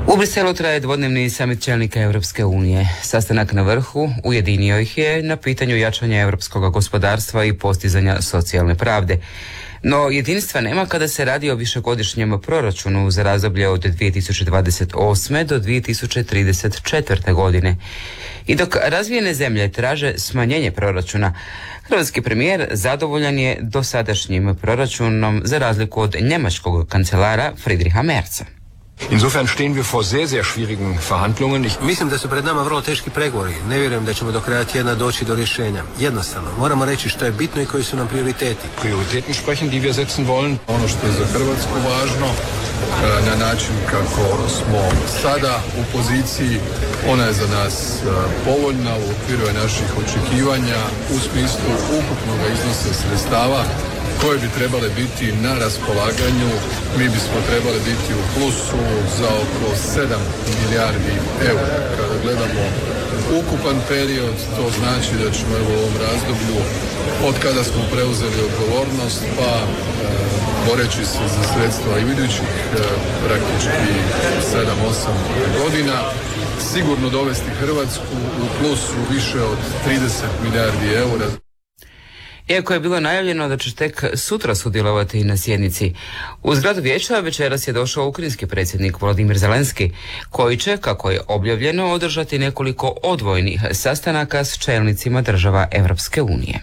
U Briselu traje dvodnevni samit čelnika Europske unije. Sastanak na vrhu ujedinio ih je na pitanju jačanja europskog gospodarstva i postizanja socijalne pravde. No jedinstva nema kada se radi o višegodišnjem proračunu za razdoblje od 2028. do 2034. godine. I dok razvijene zemlje traže smanjenje proračuna, hrvatski premijer zadovoljan je dosadašnjim proračunom za razliku od njemačkog kancelara Friedricha Merza. Insofern stehen wir vor sehr, sehr schwierigen Verhandlungen. Mislim da su pred nama vrlo teški pregovori. Ne vjerujem da ćemo do kraja tjedna doći do rješenja. Jednostavno, moramo reći što je bitno i koji su nam prioriteti. Prioritäten sprechen, die wir setzen wollen. Ono što je za Hrvatsku važno, na način kako smo sada u poziciji, ona je za nas povoljna u okviru naših očekivanja u smislu ukupnog iznosa sredstava koje bi trebale biti na raspolaganju. Mi bismo trebali biti u plusu za oko 7 milijardi eura. Kada gledamo ukupan period, to znači da ćemo u ovom razdoblju od kada smo preuzeli odgovornost pa boreći se za sredstva i idućih praktički 7-8 godina sigurno dovesti Hrvatsku u plusu više od 30 milijardi eura. Iako je bilo najavljeno da će tek sutra sudjelovati na sjednici, u zgradu vijeća večeras je došao ukrajinski predsjednik Volodymyr Zelenski, koji će, kako je objavljeno, održati nekoliko odvojnih sastanaka s čelnicima država Europske unije.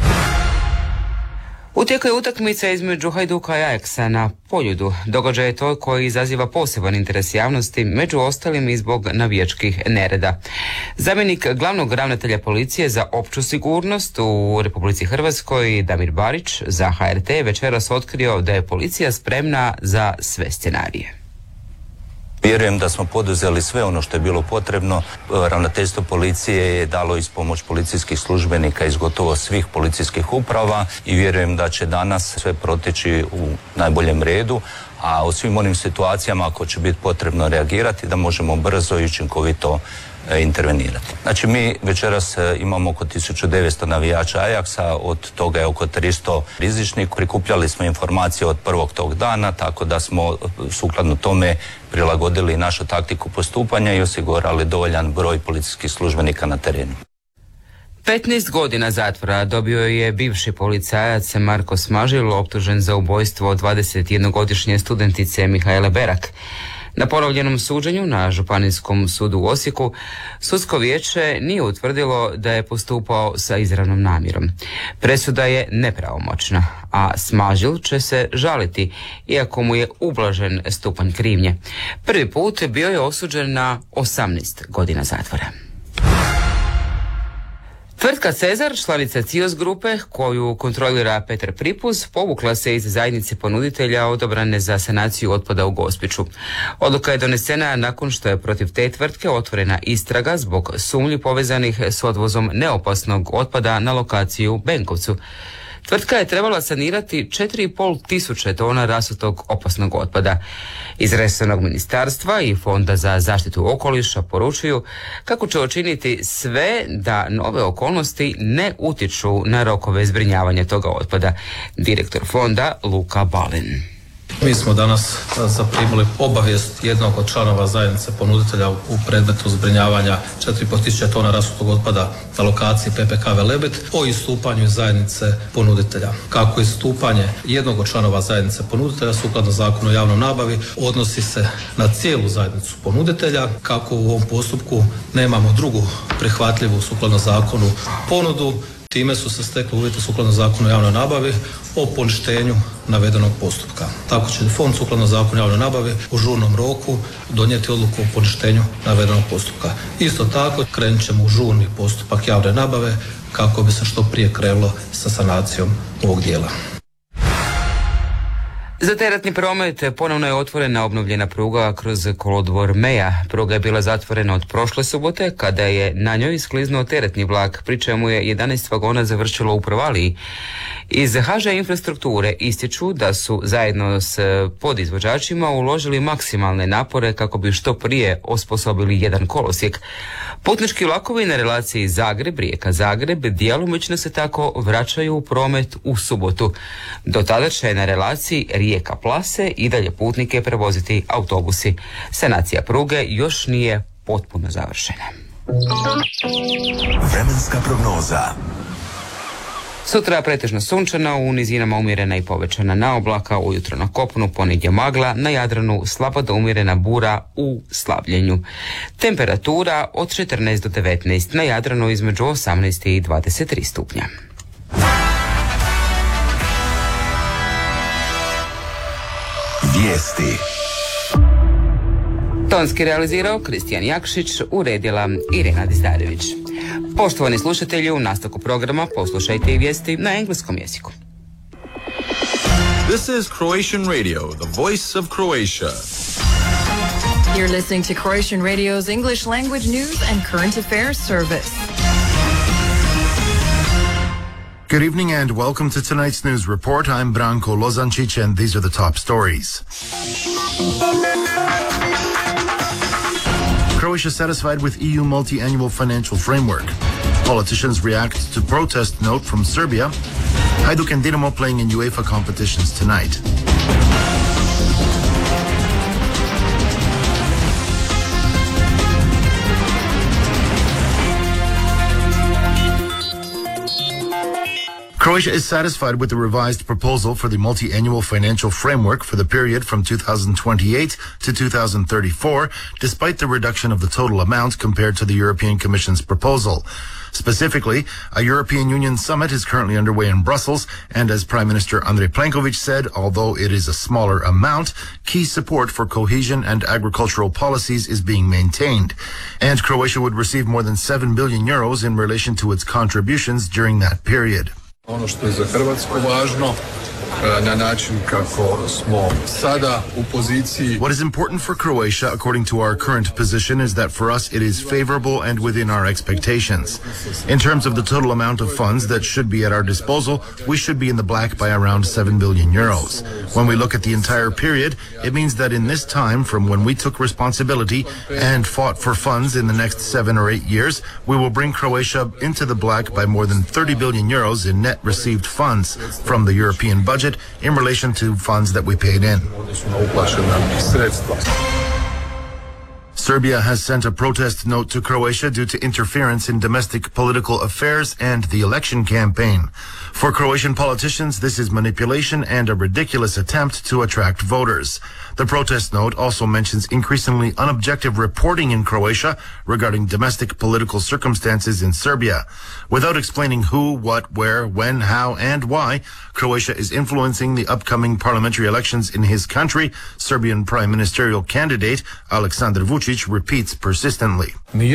U tijeku je utakmica između Hajduka i Ajaxa na Poljudu. Događaj je to koji izaziva poseban interes javnosti, među ostalim i zbog navijačkih nereda. Zamjenik glavnog ravnatelja policije za opću sigurnost u Republici Hrvatskoj, Damir Barić, za HRT večeras otkrio da je policija spremna za sve scenarije. Vjerujem da smo poduzeli sve ono što je bilo potrebno. Ravnateljstvo policije je dalo iz pomoć policijskih službenika iz gotovo svih policijskih uprava i vjerujem da će danas sve proteći u najboljem redu, a u svim onim situacijama ako će biti potrebno reagirati da možemo brzo i učinkovito intervenirati. Znači mi večeras imamo oko 1900 navijača Ajaxa, od toga je oko 300 rizičnih. Prikupljali smo informacije od prvog tog dana, tako da smo sukladno tome prilagodili našu taktiku postupanja i osigurali dovoljan broj policijskih službenika na terenu. 15 godina zatvora dobio je bivši policajac Marko Smažil, optužen za ubojstvo 21-godišnje studentice Mihajle Berak. Na ponovljenom suđenju na Županijskom sudu u Osijeku sudsko vijeće nije utvrdilo da je postupao sa izravnom namjerom. Presuda je nepravomoćna, a Smažil će se žaliti, iako mu je ublažen stupanj krivnje. Prvi put bio je osuđen na 18 godina zatvora. Tvrtka Cezar, članica CIOS grupe, koju kontrolira Petar Pripuz, povukla se iz zajednice ponuditelja odabrane za sanaciju otpada u Gospiću. Odluka je donesena nakon što je protiv te tvrtke otvorena istraga zbog sumnji povezanih s odvozom neopasnog otpada na lokaciju u Benkovcu. Tvrtka je trebala sanirati 4,5 tisuće tona rasutog opasnog otpada. Iz resornog ministarstva i Fonda za zaštitu okoliša poručuju kako će učiniti sve da nove okolnosti ne utječu na rokove zbrinjavanja toga otpada. Direktor fonda Luka Balin. Mi smo danas zaprimili obavijest jednog od članova zajednice ponuditelja u predmetu zbrinjavanja 4,5 tisuća tona rasutog otpada na lokaciji PPK Velebit o istupanju zajednice ponuditelja. Kako istupanje jednog od članova zajednice ponuditelja sukladno Zakonu o javnoj nabavi odnosi se na cijelu zajednicu ponuditelja, kako u ovom postupku nemamo drugu prihvatljivu sukladno zakonu ponudu, time su se stekli uvjeti sukladno Zakonu o javnoj nabavi o poništenju navedenog postupka. Tako će Fond sukladno Zakonu o javnoj nabavi u žurnom roku donijeti odluku o poništenju navedenog postupka. Isto tako krenut ćemo u žurni postupak javne nabave kako bi se što prije krenulo sa sanacijom ovog dijela. Za teretni promet ponovno je otvorena obnovljena pruga kroz kolodvor Meja. Pruga je bila zatvorena od prošle subote kada je na njoj iskliznuo teretni vlak, pri čemu je 11 vagona završilo u provaliji. Iz HŽ infrastrukture ističu da su zajedno s podizvođačima uložili maksimalne napore kako bi što prije osposobili jedan kolosijek. Putnički vlakovi na relaciji Zagreb-Rijeka-Zagreb djelomično se tako vraćaju u promet u subotu. Do tada će na relaciji Rijeka Plase i dalje putnike prevoziti autobusi. Sanacija pruge još nije potpuno završena. Vremenska prognoza. Sutra pretežno sunčana, u nizinama umjerena i povećana naoblaka, ujutro na kopnu ponegdje magla, na Jadranu slabo do umjerena bura u slabljenju. Temperatura od 14 do 19, na Jadranu između 18 i 23 stupnja. Vijesti. Tonski realizirao Kristijan Jakšić, uredila Irena Dizdarević. Poštovani slušatelji, u nastavku programa poslušajte i vijesti na engleskom jeziku. This is Croatian Radio, the voice of Croatia. You're listening to Croatian Radio's English language news and current affairs service. Good evening and welcome to tonight's news report. I'm Branko Lozančić and these are the top stories. Croatia satisfied with EU multi-annual financial framework. Politicians react to protest note from Serbia. Hajduk and Dinamo playing in UEFA competitions tonight. Croatia is satisfied with the revised proposal for the multi-annual financial framework for the period from 2028 to 2034, despite the reduction of the total amount compared to the European Commission's proposal. Specifically, a European Union summit is currently underway in Brussels, and as Prime Minister Andrej Plenković said, although it is a smaller amount, key support for cohesion and agricultural policies is being maintained. And Croatia would receive more than 7 billion euros in relation to its contributions during that period. Ono što je za Hrvatsku važno, na način kako smo sada u poziciji. What is important for Croatia, according to our current position, is that for us it is favorable and within our expectations. In terms of the total amount of funds that should be at our disposal, we should be in the black by around 7 billion euros. When we look at the entire period, it means that in this time, from when we took responsibility and fought for funds in the next 7 or 8 years, we will bring Croatia into the black by more than 30 billion euros in net received funds from the European budget in relation to funds that we paid in. Serbia has sent a protest note to Croatia due to interference in domestic political affairs and the election campaign. For Croatian politicians, this is manipulation and a ridiculous attempt to attract voters. The protest note also mentions increasingly unobjective reporting in Croatia regarding domestic political circumstances in Serbia. Without explaining who, what, where, when, how, and why, Croatia is influencing the upcoming parliamentary elections in his country, Serbian prime ministerial candidate Aleksandar Vučić repeats persistently.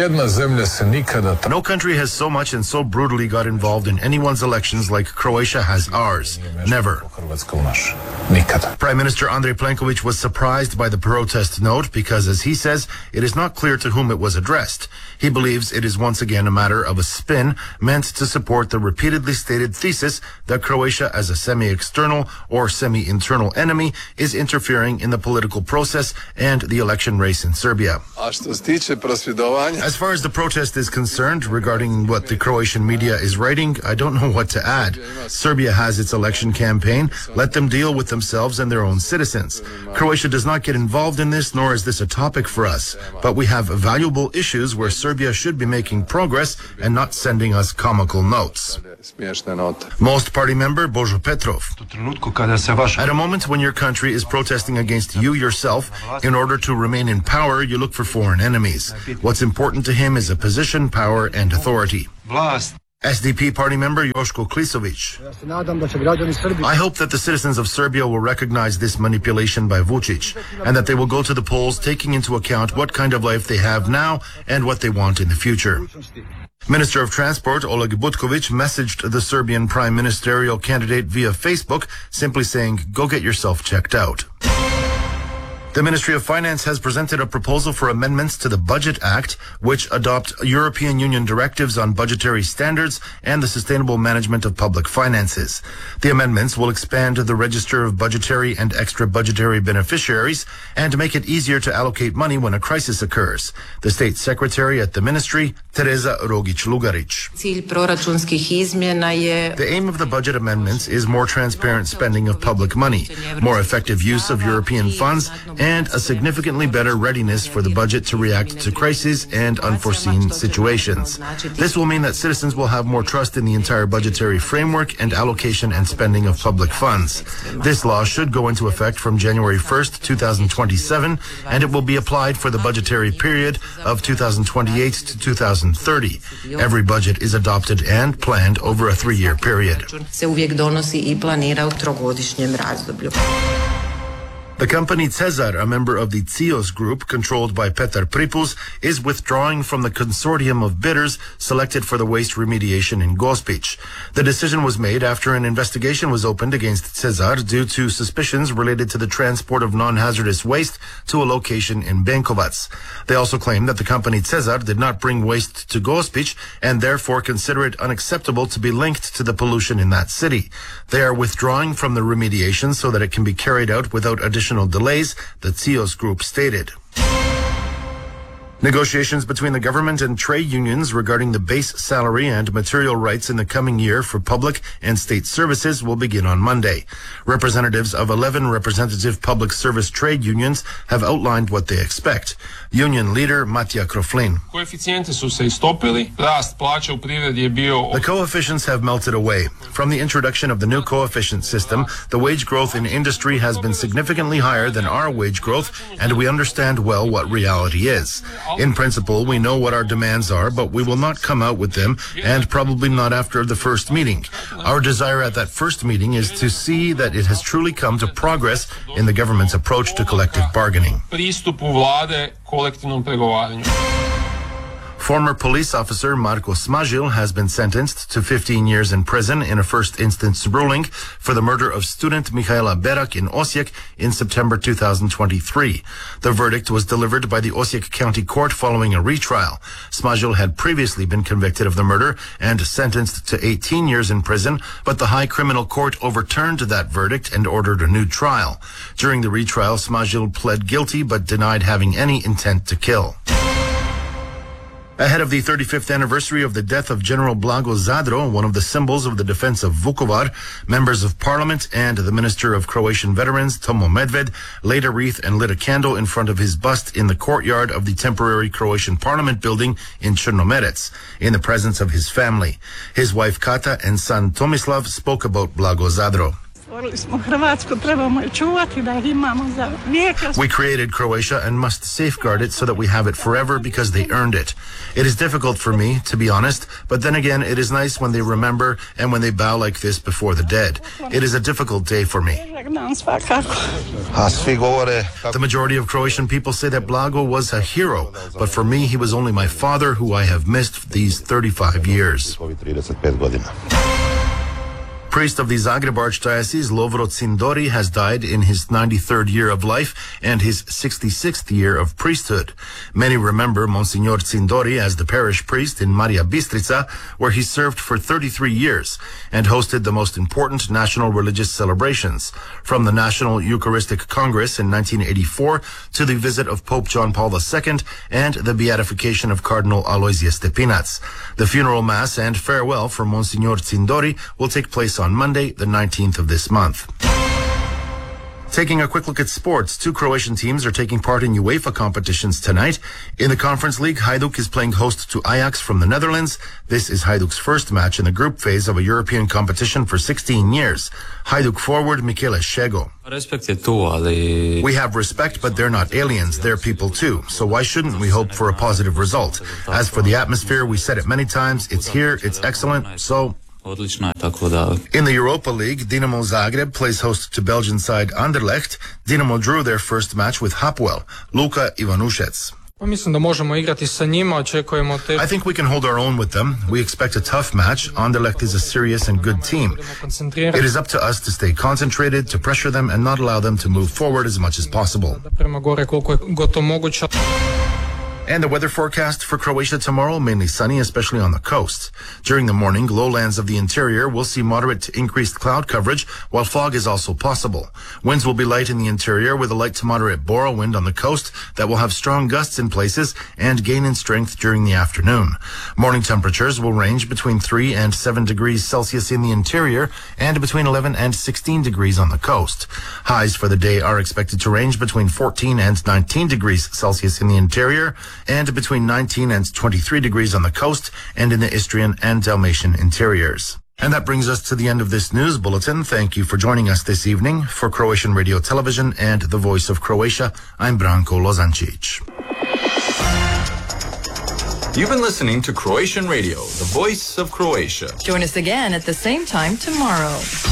No country has so much and so brutally got involved in anyone's elections like Croatia has ours. Never. Prime Minister Andrej Plenković was surprised by the protest note because, as he says, it is not clear to whom it was addressed. He believes it is once again a matter of a spin meant to support the repeatedly stated thesis that Croatia, as a semi-external or semi-internal enemy, is interfering in the political process and the election race in Serbia. As far as the protest is concerned, regarding what the Croatian media is writing, I don't know what to add. Serbia has its election campaign. Let them deal with themselves and their own citizens. Croatia does not get involved in this, nor is this a topic for us. But we have valuable issues where Serbia should be making progress and not sending us comical notes. Most party member Božo Petrov. At a moment when your country is protesting against you yourself, in order to remain in power, you look for foreign enemies. What's important to him is a position, power, and authority. SDP party member Joško Klisović. I hope that the citizens of Serbia will recognize this manipulation by Vučić and that they will go to the polls taking into account what kind of life they have now and what they want in the future. Minister of Transport Oleg Butković messaged the Serbian prime ministerial candidate via Facebook, simply saying, "Go get yourself checked out." The Ministry of Finance has presented a proposal for amendments to the Budget Act, which adopt European Union directives on budgetary standards and the sustainable management of public finances. The amendments will expand the register of budgetary and extra budgetary beneficiaries and make it easier to allocate money when a crisis occurs. The State Secretary at the Ministry, Teresa Rogić-Lugarić. The aim of the budget amendments is more transparent spending of public money, more effective use of European funds, and a significantly better readiness for the budget to react to crises and unforeseen situations. This will mean that citizens will have more trust in the entire budgetary framework and allocation and spending of public funds. This law should go into effect from January 1st, 2027, and it will be applied for the budgetary period of 2028 to 2030. Every budget is adopted and planned over a 3-year period. The company Cezar, a member of the Cios Group controlled by Petar Pripuz, is withdrawing from the consortium of bidders selected for the waste remediation in Gospić. The decision was made after an investigation was opened against Cezar due to suspicions related to the transport of non-hazardous waste to a location in Benkovac. They also claim that the company Cezar did not bring waste to Gospić and therefore consider it unacceptable to be linked to the pollution in that city. They are withdrawing from the remediation so that it can be carried out without additional delays, the Cios Group stated. Negotiations between the government and trade unions regarding the base salary and material rights in the coming year for public and state services will begin on Monday. Representatives of 11 representative public service trade unions have outlined what they expect. Union leader Matija Kroflin. The coefficients have melted away. From the introduction of the new coefficient system, the wage growth in industry has been significantly higher than our wage growth, and we understand well what reality is. In principle, we know what our demands are, but we will not come out with them, and probably not after the first meeting. Our desire at that first meeting is to see that it has truly come to progress in the government's approach to collective bargaining. Former police officer Marko Smažil has been sentenced to 15 years in prison in a first instance ruling for the murder of student Michaela Berak in Osijek in September 2023. The verdict was delivered by the Osijek County Court following a retrial. Smažil had previously been convicted of the murder and sentenced to 18 years in prison, but the High Criminal Court overturned that verdict and ordered a new trial. During the retrial, Smažil pled guilty but denied having any intent to kill. Ahead of the 35th anniversary of the death of General Blago Zadro, one of the symbols of the defense of Vukovar, members of parliament and the Minister of Croatian Veterans, Tomo Medved, laid a wreath and lit a candle in front of his bust in the courtyard of the temporary Croatian parliament building in Črnomerec, in the presence of his family. His wife Kata and son Tomislav spoke about Blago Zadro. We created Croatia and must safeguard it so that we have it forever because they earned it. It is difficult for me, to be honest, but then again, it is nice when they remember and when they bow like this before the dead. It is a difficult day for me. The majority of Croatian people say that Blago was a hero, but for me, he was only my father who I have missed these 35 years. Priest of the Zagreb Archdiocese, Lovro Cindori, has died in his 93rd year of life and his 66th year of priesthood. Many remember Monsignor Cindori as the parish priest in Marija Bistrica, where he served for 33 years and hosted the most important national religious celebrations, from the National Eucharistic Congress in 1984 to the visit of Pope John Paul II and the beatification of Cardinal Aloysius Stepinac. The funeral mass and farewell for Monsignor Cindori will take place on Monday, the 19th of this month. Taking a quick look at sports, 2 Croatian teams are taking part in UEFA competitions tonight. In the Conference League, Hajduk is playing host to Ajax from the Netherlands. This is Hajduk's first match in the group phase of a European competition for 16 years. Hajduk forward Michele Šego. We have respect, but they're not aliens. They're people too. So why shouldn't we hope for a positive result? As for the atmosphere, we said it many times. It's here. It's excellent. So... In the Europa League, Dinamo Zagreb plays host to Belgian side Anderlecht. Dinamo drew their first match with Hapoel, Luka Ivanušec. Mislim da možemo igrati sa njima, očekujemo te... I think we can hold our own with them. We expect a tough match. Anderlecht is a serious and good team. It is up to us to stay concentrated, to pressure them and not allow them to move forward as much as possible. Prema gore koliko je gotovo moguće. And the weather forecast for Croatia tomorrow, mainly sunny, especially on the coast. During the morning, lowlands of the interior will see moderate to increased cloud coverage, while fog is also possible. Winds will be light in the interior with a light to moderate bora wind on the coast that will have strong gusts in places and gain in strength during the afternoon. Morning temperatures will range between 3 and 7 degrees Celsius in the interior and between 11 and 16 degrees on the coast. Highs for the day are expected to range between 14 and 19 degrees Celsius in the interior and between 19 and 23 degrees on the coast and in the Istrian and Dalmatian interiors. And that brings us to the end of this news bulletin. Thank you for joining us this evening. For Croatian Radio Television and the Voice of Croatia, I'm Branko Lozancic. You've been listening to Croatian Radio, the voice of Croatia. Join us again at the same time tomorrow.